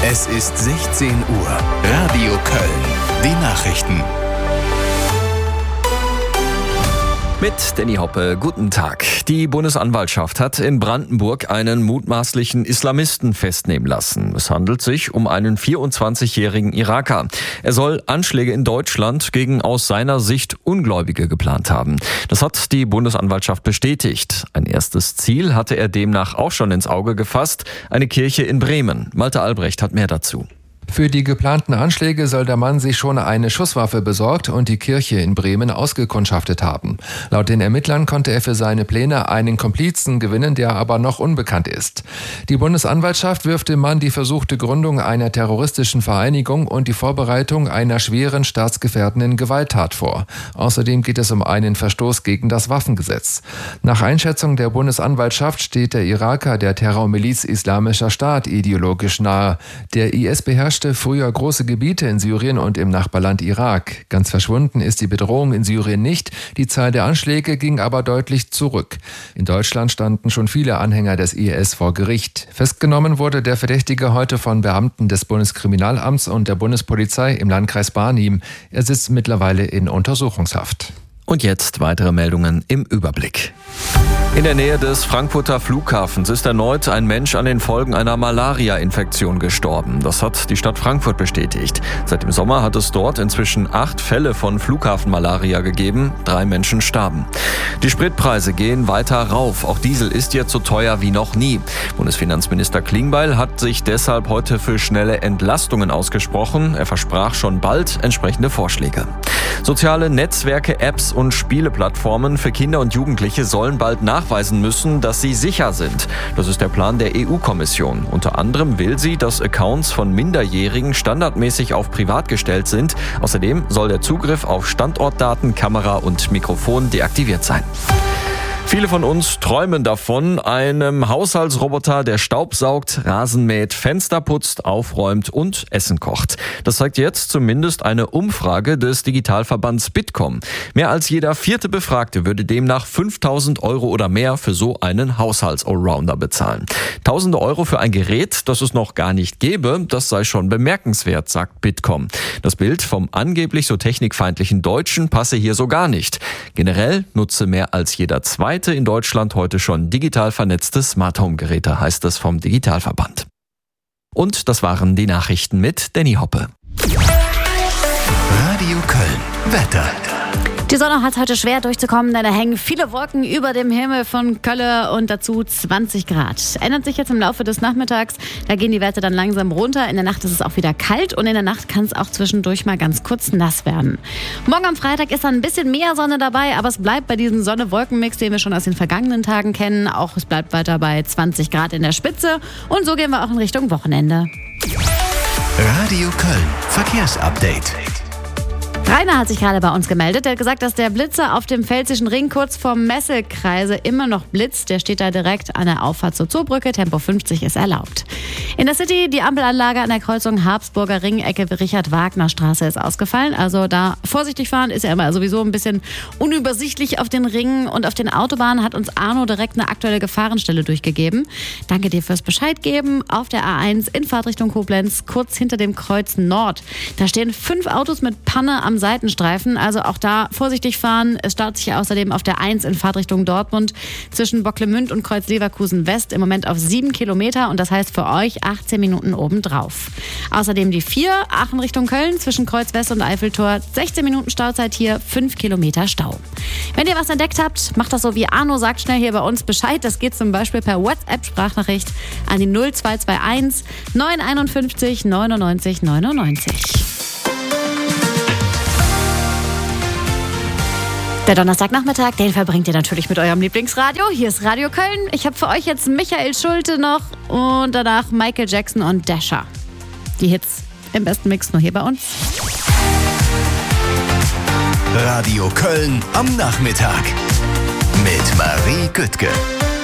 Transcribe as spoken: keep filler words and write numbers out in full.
Es ist sechzehn Uhr. Radio Köln. Die Nachrichten. Mit Danny Hoppe, guten Tag. Die Bundesanwaltschaft hat in Brandenburg einen mutmaßlichen Islamisten festnehmen lassen. Es handelt sich um einen vierundzwanzigjährigen Iraker. Er soll Anschläge in Deutschland gegen aus seiner Sicht Ungläubige geplant haben. Das hat die Bundesanwaltschaft bestätigt. Ein erstes Ziel hatte er demnach auch schon ins Auge gefasst: eine Kirche in Bremen. Malte Albrecht hat mehr dazu. Für die geplanten Anschläge soll der Mann sich schon eine Schusswaffe besorgt und die Kirche in Bremen ausgekundschaftet haben. Laut den Ermittlern konnte er für seine Pläne einen Komplizen gewinnen, der aber noch unbekannt ist. Die Bundesanwaltschaft wirft dem Mann die versuchte Gründung einer terroristischen Vereinigung und die Vorbereitung einer schweren staatsgefährdenden Gewalttat vor. Außerdem geht es um einen Verstoß gegen das Waffengesetz. Nach Einschätzung der Bundesanwaltschaft steht der Iraker der Terrormiliz Islamischer Staat ideologisch nahe. Der I S beherrscht früher große Gebiete in Syrien und im Nachbarland Irak. Ganz verschwunden ist die Bedrohung in Syrien nicht, die Zahl der Anschläge ging aber deutlich zurück. In Deutschland standen schon viele Anhänger des I S vor Gericht. Festgenommen wurde der Verdächtige heute von Beamten des Bundeskriminalamts und der Bundespolizei im Landkreis Barnim. Er sitzt mittlerweile in Untersuchungshaft. Und jetzt weitere Meldungen im Überblick. In der Nähe des Frankfurter Flughafens ist erneut ein Mensch an den Folgen einer Malaria-Infektion gestorben. Das hat die Stadt Frankfurt bestätigt. Seit dem Sommer hat es dort inzwischen acht Fälle von Flughafenmalaria gegeben. Drei Menschen starben. Die Spritpreise gehen weiter rauf. Auch Diesel ist jetzt so teuer wie noch nie. Bundesfinanzminister Klingbeil hat sich deshalb heute für schnelle Entlastungen ausgesprochen. Er versprach schon bald entsprechende Vorschläge. Soziale Netzwerke, Apps und Spieleplattformen für Kinder und Jugendliche sollen bald nachweisen müssen, dass sie sicher sind. Das ist der Plan der E U-Kommission. Unter anderem will sie, dass Accounts von Minderjährigen standardmäßig auf privat gestellt sind. Außerdem soll der Zugriff auf Standortdaten, Kamera und Mikrofon deaktiviert sein. Viele von uns träumen davon, einem Haushaltsroboter, der Staubsaugt, Rasen mäht, Fenster putzt, aufräumt und Essen kocht. Das zeigt jetzt zumindest eine Umfrage des Digitalverbands Bitkom. Mehr als jeder vierte Befragte würde demnach fünftausend Euro oder mehr für so einen Haushalts-Allrounder bezahlen. Tausende Euro für ein Gerät, das es noch gar nicht gäbe, das sei schon bemerkenswert, sagt Bitkom. Das Bild vom angeblich so technikfeindlichen Deutschen passe hier so gar nicht. Generell nutze mehr als jeder zweite in Deutschland heute schon digital vernetzte Smart-Home-Geräte, heißt es vom Digitalverband. Und das waren die Nachrichten mit Danny Hoppe. Radio Köln. Wetter. Die Sonne hat heute schwer durchzukommen, denn da hängen viele Wolken über dem Himmel von Köln und dazu zwanzig Grad. Ändert sich jetzt im Laufe des Nachmittags, da gehen die Werte dann langsam runter. In der Nacht ist es auch wieder kalt und in der Nacht kann es auch zwischendurch mal ganz kurz nass werden. Morgen am Freitag ist dann ein bisschen mehr Sonne dabei, aber es bleibt bei diesem Sonne-Wolken-Mix, den wir schon aus den vergangenen Tagen kennen. Auch es bleibt weiter bei zwanzig Grad in der Spitze und so gehen wir auch in Richtung Wochenende. Radio Köln. Verkehrsupdate. Rainer hat sich gerade bei uns gemeldet. Der hat gesagt, dass der Blitzer auf dem Pfälzischen Ring kurz vorm Messelkreise immer noch blitzt. Der steht da direkt an der Auffahrt zur Zoobrücke. Tempo fünfzig ist erlaubt. In der City, die Ampelanlage an der Kreuzung Habsburger Ring, Ecke Richard-Wagner-Straße ist ausgefallen. Also da vorsichtig fahren, ist ja immer sowieso ein bisschen unübersichtlich auf den Ringen. Und auf den Autobahnen hat uns Arno direkt eine aktuelle Gefahrenstelle durchgegeben. Danke dir fürs Bescheid geben. Auf der A eins in Fahrtrichtung Koblenz, kurz hinter dem Kreuz Nord. Da stehen fünf Autos mit Panne am Seitenstreifen, also auch da vorsichtig fahren. Es startet sich außerdem auf der eins in Fahrtrichtung Dortmund zwischen Bocklemünd und Kreuz Leverkusen West im Moment auf sieben Kilometer und das heißt für euch achtzehn Minuten obendrauf. Außerdem die vier Aachen Richtung Köln zwischen Kreuz West und Eiffeltor, sechzehn Minuten Stauzeit hier, fünf Kilometer Stau. Wenn ihr was entdeckt habt, macht das so wie Arno, sagt schnell hier bei uns Bescheid. Das geht zum Beispiel per WhatsApp-Sprachnachricht an die null zwei zwei eins neun einundfünfzig neunundneunzig neunundneunzig. Der Donnerstagnachmittag, den verbringt ihr natürlich mit eurem Lieblingsradio. Hier ist Radio Köln. Ich habe für euch jetzt Michael Schulte noch und danach Michael Jackson und Dasher. Die Hits im besten Mix nur hier bei uns. Radio Köln am Nachmittag mit Marie Güttke.